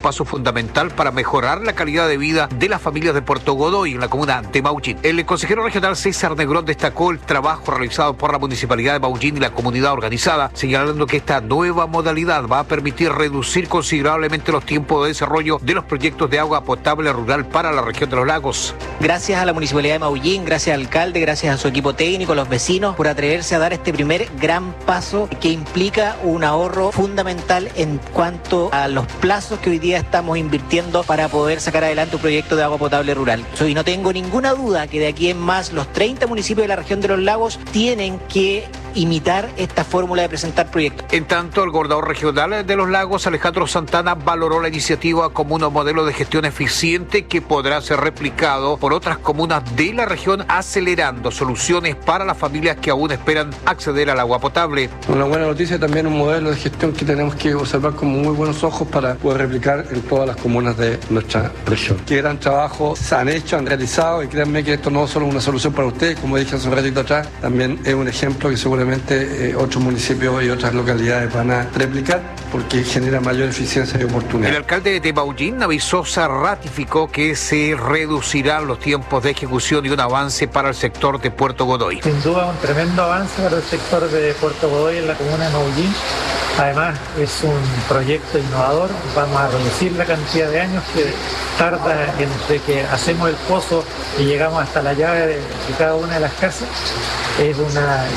paso fundamental para mejorar la calidad de vida de las familias de Puerto Godoy en la comuna de Maullín. El consejero regional César Negrón destacó el trabajo realizado por la Municipalidad de Maullín y la comunidad organizada, señalando que esta nueva modalidad va a permitir reducir considerablemente los tiempos de desarrollo de los proyectos de agua potable rural para la región de los lagos. Gracias a la Municipalidad de Maullín, gracias al alcalde, gracias a su equipo técnico, los vecinos, por atreverse a dar este primer gran paso que implica un ahorro fundamental en cuanto a los plazos que hoy día estamos invirtiendo para poder sacar adelante un proyecto de agua potable rural. Y no tengo ninguna duda que de aquí en más los 30 municipios de la región de los lagos tienen que imitar esta fórmula de presentar proyectos. En tanto, el gobernador regional de los lagos, Alejandro Santana, valoró la iniciativa como un modelo de gestión eficiente que podrá ser replicado por otras comunas de la región, acelerando soluciones para las familias que aún esperan acceder al agua potable. Una buena noticia, también un modelo de gestión que tenemos que observar con muy buenos ojos para poder replicar en todas las comunas de nuestra región. Qué gran trabajo se han hecho, han realizado, y créanme que esto no es solo una solución para ustedes, como dije hace un ratito atrás, también es un ejemplo que seguramente otros municipios y otras localidades van a replicar porque genera mayor eficiencia y oportunidad. El alcalde de Maullín avisó, se ratificó que se reducirán los tiempos de ejecución y un avance para el sector de Puerto Godoy. Sin duda un tremendo avance para el sector de Puerto Godoy en la comuna de Maullín. Además es un proyecto innovador, vamos a reducir la cantidad de años que tarda entre que hacemos el pozo y llegamos hasta la llave de cada una de las casas. Es un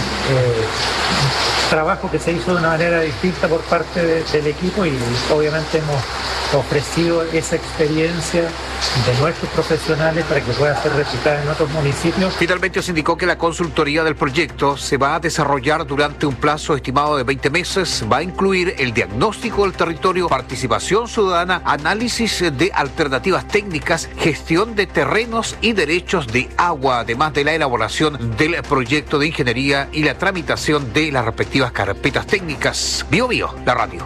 trabajo que se hizo de una manera distinta por parte del equipo y obviamente hemos ofrecido esa experiencia de nuestros profesionales para que pueda ser replicada en otros municipios. Finalmente se indicó que la consultoría del proyecto se va a desarrollar durante un plazo estimado de 20 meses. Va a incluir el diagnóstico del territorio, participación ciudadana, análisis de alternativas técnicas, gestión de terrenos y derechos de agua, además de la elaboración del proyecto de ingeniería y la tramitación de las respectivas carpetas técnicas. Bio Bio, la radio.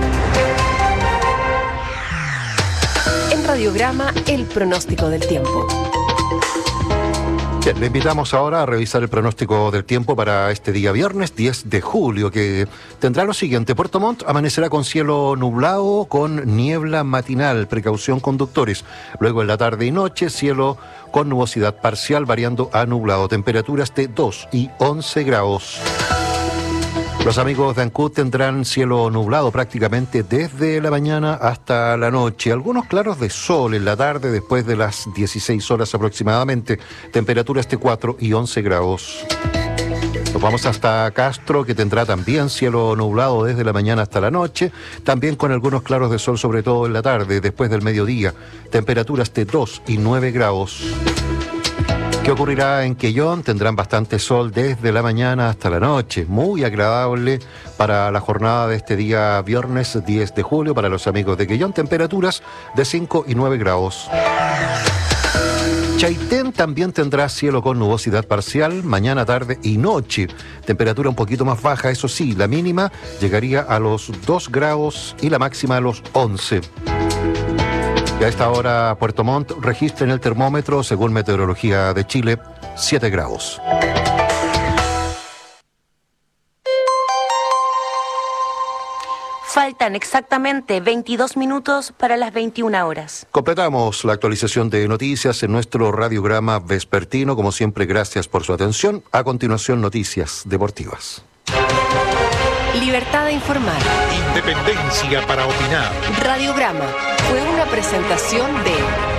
En Radiograma, el pronóstico del tiempo. Bien, le invitamos ahora a revisar el pronóstico del tiempo para este día viernes 10 de julio, que tendrá lo siguiente. Puerto Montt amanecerá con cielo nublado, con niebla matinal, precaución conductores. Luego en la tarde y noche, cielo con nubosidad parcial variando a nublado. Temperaturas de 2 y 11 grados. Los amigos de Ancud tendrán cielo nublado prácticamente desde la mañana hasta la noche. Algunos claros de sol en la tarde después de las 16 horas aproximadamente. Temperaturas de 4 y 11 grados. Nos vamos hasta Castro, que tendrá también cielo nublado desde la mañana hasta la noche. También con algunos claros de sol, sobre todo en la tarde, después del mediodía. Temperaturas de 2 y 9 grados. ¿Qué ocurrirá en Quellón? Tendrán bastante sol desde la mañana hasta la noche. Muy agradable para la jornada de este día viernes 10 de julio para los amigos de Quellón. Temperaturas de 5 y 9 grados. Chaitén también tendrá cielo con nubosidad parcial mañana, tarde y noche. Temperatura un poquito más baja, eso sí, la mínima llegaría a los 2 grados y la máxima a los 11. Y a esta hora Puerto Montt registra en el termómetro, según Meteorología de Chile, 7 grados. Faltan exactamente 22 minutos para las 21 horas. Completamos la actualización de noticias en nuestro radiograma vespertino. Como siempre, gracias por su atención. A continuación, noticias deportivas. Libertad de informar. Independencia para opinar. Radiograma fue una presentación de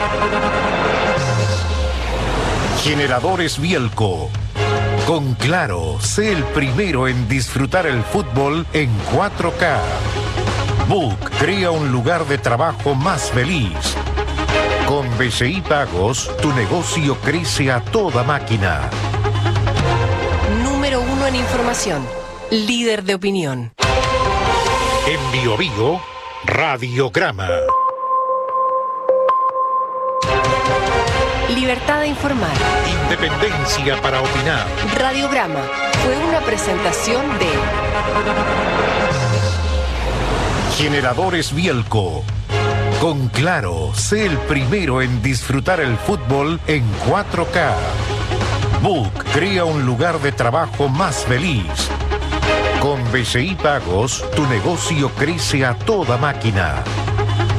Generadores Bielco. Con Claro, sé el primero en disfrutar el fútbol en 4K. Book crea un lugar de trabajo más feliz. Con BCI Pagos, tu negocio crece a toda máquina. Número 1 en información. Líder de opinión. En Bio Bio, Radiograma. Libertad de informar. Independencia para opinar. Radiograma fue una presentación de Generadores Bielco. Con Claro, sé el primero en disfrutar el fútbol en 4K. Book crea un lugar de trabajo más feliz. Con BCI Pagos, tu negocio crece a toda máquina.